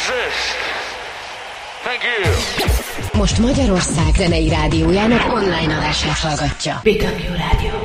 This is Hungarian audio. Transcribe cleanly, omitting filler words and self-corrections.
exist. Thank you. Most Magyarország zenei rádiójának online adását hallgatja. BW Rádió.